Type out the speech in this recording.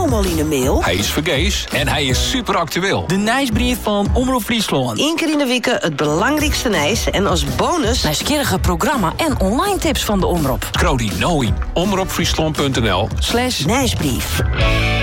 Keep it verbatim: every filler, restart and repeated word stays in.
kom al in de mail? Hij is vergees en hij is super actueel. De nieuwsbrief van Omroep Friesland. Eén keer in de week het belangrijkste nieuws en als bonus... nieuwsgierige programma en online tips van de Omroep. Krodi nou in omroepfriesland punt n l slash nieuwsbrief.